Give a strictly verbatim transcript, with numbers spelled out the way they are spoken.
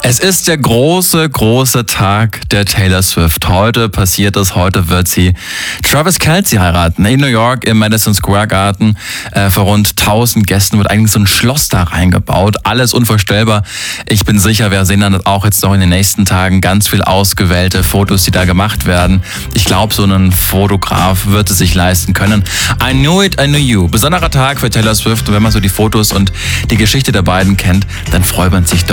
Es ist der große, große Tag der Taylor Swift. Heute passiert es, heute wird sie Travis Kelce heiraten. In New York im Madison Square Garden äh, vor rund tausend Gästen wird eigentlich so ein Schloss da reingebaut. Alles unvorstellbar. Ich bin sicher, wir sehen dann auch jetzt noch in den nächsten Tagen ganz viel ausgewählte Fotos, die da gemacht werden. Ich glaube, so ein Fotograf wird es sich leisten können. I knew it, I knew you. Besonderer Tag für Taylor Swift. Und wenn man so die Fotos und die Geschichte der beiden kennt, dann freut man sich doch